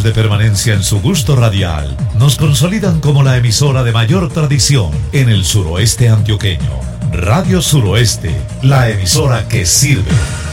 de permanencia en su gusto radial nos consolidan como la emisora de mayor tradición en el suroeste antioqueño. Radio Suroeste, la emisora que sirve.